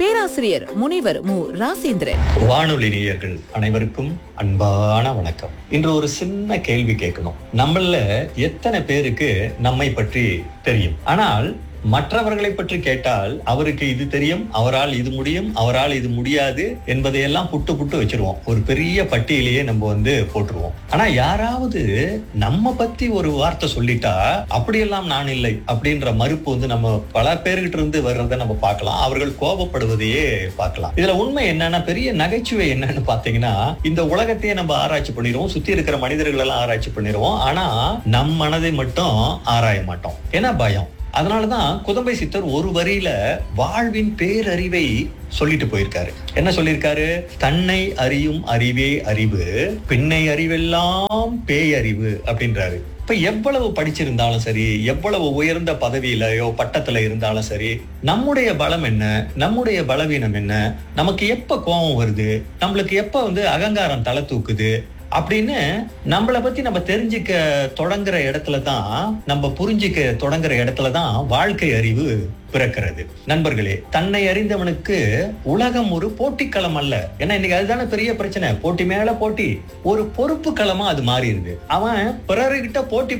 பேராசிரியர் முனைவர் மு ராசேந்திரன். வானொலி நேயர்கள் அனைவருக்கும் அன்பான வணக்கம். இன்று ஒரு சின்ன கேள்வி கேட்கணும். நம்மள எத்தனை பேருக்கு நம்மை பற்றி தெரியும்? ஆனால் மற்றவர்களை பற்றி கேட்டால் அவருக்கு இது தெரியும், அவரால் இது முடியும், அவரால் இது முடியாது என்பதையெல்லாம் புட்டு புட்டு வச்சிருவோம். ஒரு பெரிய பட்டியலையே நம்ம போட்டுருவோம். ஆனா யாராவது நம்ம பத்தி ஒரு வார்த்தை சொல்லிட்டா அப்படியெல்லாம் நான் இல்லை அப்படின்ற மறுப்பு நம்ம பல பேர்கிட்ட இருந்து வர்றதை நம்ம பார்க்கலாம். அவர்கள் கோபப்படுவதையே பார்க்கலாம். இதுல உண்மை என்னன்னா, பெரிய நகைச்சுவை என்னன்னு பாத்தீங்கன்னா, இந்த உலகத்தையே நம்ம ஆராய்ச்சி பண்ணிடுவோம், சுத்தி இருக்கிற மனிதர்கள் எல்லாம் ஆராய்ச்சி பண்ணிடுவோம். ஆனா நம் மனதை மட்டும் ஆராய மாட்டோம். ஏன்னா பயம். அதனாலதான் குதம்பை சித்தர் ஒரு வரியில வாழ்வின் பேரறிவை சொல்லிட்டு போயிருக்காரு. என்ன சொல்லியிருக்காரு? தன்னை அறியும் அறிவே அறிவு, பின்னை அறிவெல்லாம் பேயறிவு அப்படின்றாரு. இப்ப எவ்வளவு படிச்சிருந்தாலும் சரி, எவ்வளவு உயர்ந்த பதவியிலயோ பட்டத்துல இருந்தாலும் சரி, நம்முடைய பலம் என்ன, நம்முடைய பலவீனம் என்ன, நமக்கு எப்ப கோபம் வருது, நம்மளுக்கு எப்ப அகங்காரம் தலை தூக்குது அப்படின்னு நம்மளை பத்தி நம்ம தெரிஞ்சுக்க தொடங்குற இடத்துலதான், நம்ம புரிஞ்சுக்க தொடங்குற இடத்துலதான் வாழ்க்கை அறிவு பிறக்கிறது. நண்பர்களே, தன்னை அறிந்தவனுக்கு உலகம் ஒரு போட்டிக்களம் அல்ல. ஏன்னா இன்னைக்கு அதுதானே பெரிய பிரச்சனை. போட்டி மேல போட்டி, ஒரு பொறுப்பு களமா அது மாறிடுது. அவன் பிறர்கிட்ட போட்டி